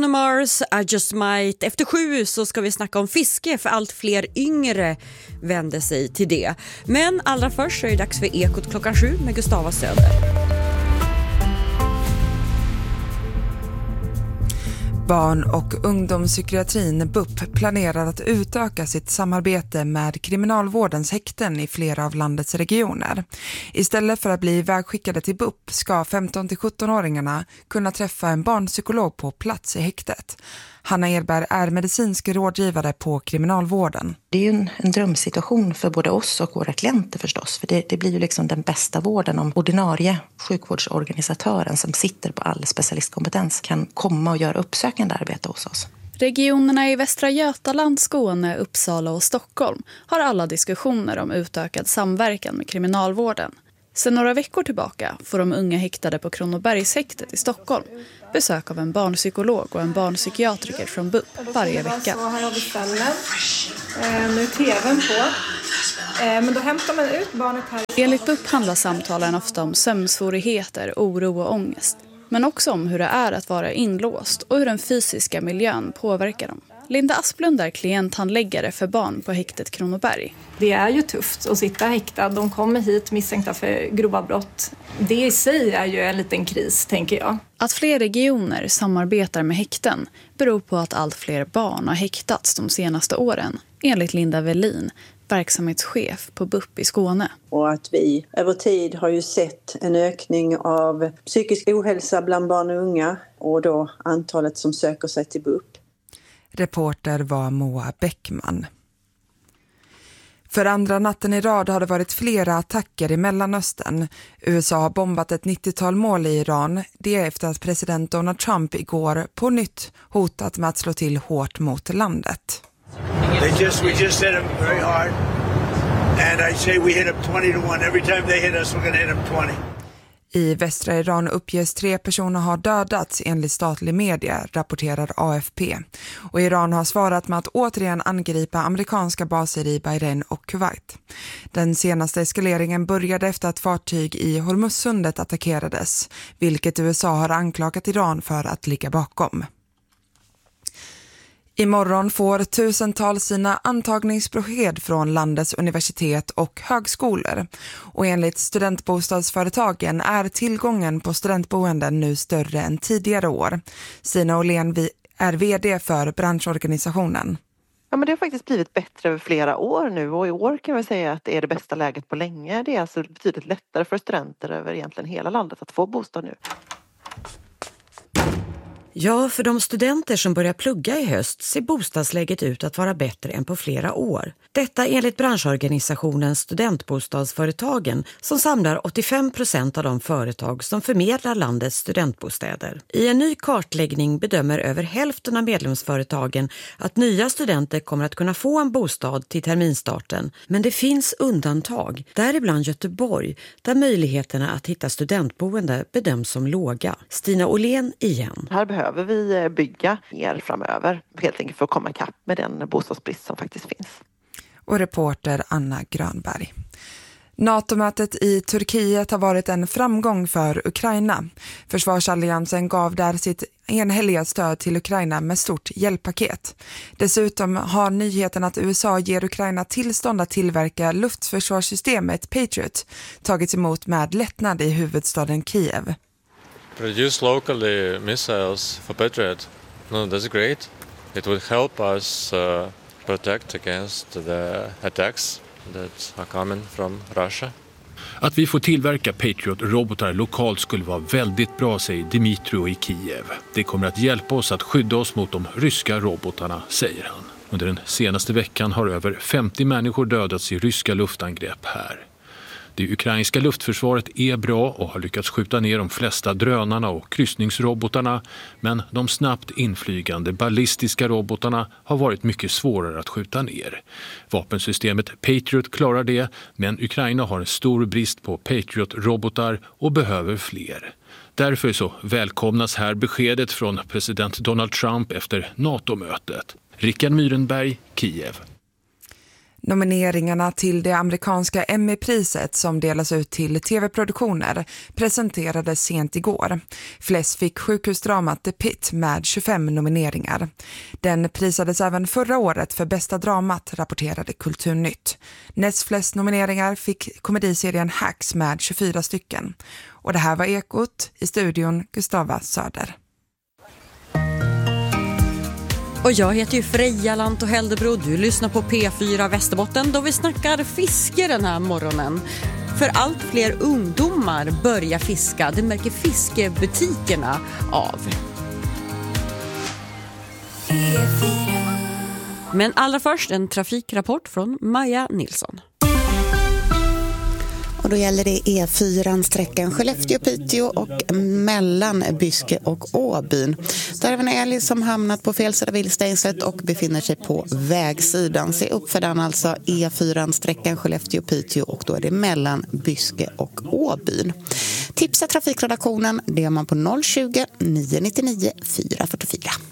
Mars, I Just Might. Efter 7 så ska vi snacka om fiske för allt fler yngre vänder sig till det. Men allra först så är det dags för Ekot klockan 7 med Gustava Söder. Barn- och ungdomspsykiatrin BUP planerar att utöka sitt samarbete med kriminalvårdens häkten i flera av landets regioner. Istället för att bli vägskickade till BUP ska 15-17-åringarna kunna träffa en barnpsykolog på plats i häktet. Hanna Edberg är medicinsk rådgivare på kriminalvården. Det är ju en drömsituation för både oss och våra klienter förstås. För det blir ju liksom den bästa vården om ordinarie sjukvårdsorganisatören som sitter på all specialistkompetens kan komma och göra uppsökande arbete hos oss. Regionerna i Västra Götaland, Skåne, Uppsala och Stockholm har alla diskussioner om utökad samverkan med kriminalvården. Sedan några veckor tillbaka får de unga häktade på Kronobergshäktet i Stockholm besök av en barnpsykolog och en barnpsykiatriker från BUP varje vecka. Så här har vi ställen. Nu är tvn på. Men då hämtar man ut barnet här. Enligt BUP handlar samtalen ofta om sömnsvårigheter, oro och ångest. Men också om hur det är att vara inlåst och hur den fysiska miljön påverkar dem. Linda Asplund är klienthandläggare för barn på häktet Kronoberg. Det är ju tufft att sitta häktad. De kommer hit misstänkta för grova brott. Det i sig är ju en liten kris, tänker jag. Att fler regioner samarbetar med häkten beror på att allt fler barn har häktats de senaste åren, enligt Linda Velin, verksamhetschef på BUP i Skåne. Och att vi över tid har ju sett en ökning av psykisk ohälsa bland barn och unga och då antalet som söker sig till BUP. Reporter var Moa Bäckman. För andra natten i rad har det varit flera attacker i Mellanöstern. USA har bombat ett 90-tal mål i Iran. Det är efter att president Donald Trump igår på nytt hotat med att slå till hårt mot landet. We just hit them very hard. And I say we hit them 20-1. Every time they hit us, we're going to hit them 20. I västra Iran uppges 3 personer ha dödats enligt statlig media, rapporterar AFP. Och Iran har svarat med att återigen angripa amerikanska baser i Bahrain och Kuwait. Den senaste eskaleringen började efter att fartyg i Hormuzsundet attackerades, vilket USA har anklagat Iran för att ligga bakom. Imorgon får tusentals sina antagningsbesked från landets universitet och högskolor. Och enligt studentbostadsföretagen är tillgången på studentboenden nu större än tidigare år. Stina Åhlén är vd för branschorganisationen. Ja, men det har faktiskt blivit bättre över flera år nu och i år kan vi säga att det är det bästa läget på länge. Det är alltså betydligt lättare för studenter över egentligen hela landet att få bostad nu. Ja, för de studenter som börjar plugga i höst ser bostadsläget ut att vara bättre än på flera år. Detta enligt branschorganisationen Studentbostadsföretagen som samlar 85% av de företag som förmedlar landets studentbostäder. I en ny kartläggning bedömer över hälften av medlemsföretagen att nya studenter kommer att kunna få en bostad till terminstarten. Men det finns undantag, däribland Göteborg, där möjligheterna att hitta studentboende bedöms som låga. Stina Åhlén igen. Här behöver vi bygga mer framöver, helt enkelt för att komma ikapp med den bostadsbrist som faktiskt finns. Och reporter Anna Grönberg. NATO-mötet i Turkiet har varit en framgång för Ukraina. Försvarsalliansen gav där sitt enhälliga stöd till Ukraina med stort hjälppaket. Dessutom har nyheten att USA ger Ukraina tillstånd att tillverka luftförsvarssystemet Patriot tagits emot med lättnad i huvudstaden Kiev. Produce locally missiles for Patriot. No, that's great. It would help us protect against the attacks that are coming from Russia. Att vi får tillverka Patriot-robotar lokalt skulle vara väldigt bra, säger Dmitro i Kiev. Det kommer att hjälpa oss att skydda oss mot de ryska robotarna, säger han. Under den senaste veckan har över 50 människor dödats i ryska luftangrepp här. Det ukrainska luftförsvaret är bra och har lyckats skjuta ner de flesta drönarna och kryssningsrobotarna, men de snabbt inflygande ballistiska robotarna har varit mycket svårare att skjuta ner. Vapensystemet Patriot klarar det, men Ukraina har en stor brist på Patriot-robotar och behöver fler. Därför så välkomnas här beskedet från president Donald Trump efter NATO-mötet. Rickard Myrenberg, Kiev. Nomineringarna till det amerikanska Emmy-priset som delas ut till tv-produktioner presenterades sent igår. Flest fick sjukhusdramat The Pit med 25 nomineringar. Den prisades även förra året för bästa dramat, rapporterade Kulturnytt. Näst flest nomineringar fick komediserien Hacks med 24 stycken. Och det här var Ekot, i studion Gustava Söder. Och jag heter ju Freja Lant och Häldebro. Du lyssnar på P4 Västerbotten då vi snackar fiske den här morgonen. För allt fler ungdomar börjar fiska. Det märker fiskebutikerna av. Men allra först en trafikrapport från Maja Nilsson. Och då gäller det E4, sträckan Skellefteå-Piteå och mellan Byske och Åbyn. Där är en älg som hamnat på fel sida viltstängslet och befinner sig på vägsidan. Se upp för den, alltså E4, sträckan Skellefteå-Piteå, och då är det mellan Byske och Åbyn. Tipsa trafikredaktionen, det är man på 020 999 444.